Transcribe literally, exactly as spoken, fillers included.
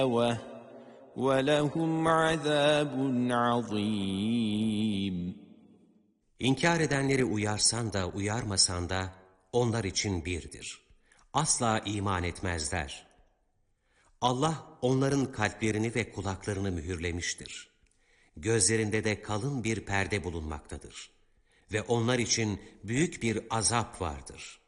وَلَهُمْ عَذَابٌ عَظِيمٌ. İnkar edenleri uyarsan da uyarmasan da onlar için birdir. Asla iman etmezler. Allah onların kalplerini ve kulaklarını mühürlemiştir. Gözlerinde de kalın bir perde bulunmaktadır. Ve onlar için büyük bir azap vardır.